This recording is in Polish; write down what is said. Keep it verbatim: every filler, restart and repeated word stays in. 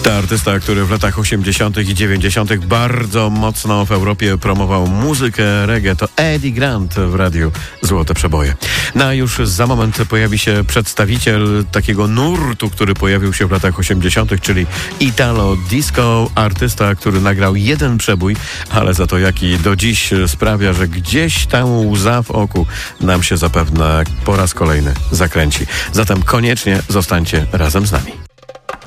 To artysta, który w latach osiemdziesiątych i dziewięćdziesiątych bardzo mocno w Europie promował muzykę reggae. To Eddie Grant w radiu Złote Przeboje. No a już za moment pojawi się przedstawiciel takiego nurtu, który pojawił się w latach osiemdziesiątych, czyli Italo Disco. Artysta, który nagrał jeden przebój, ale za to jaki do dziś sprawia, że gdzieś tam łza w oku nam się zapewne po raz kolejny zakręci. Zatem koniecznie zostańcie razem z nami.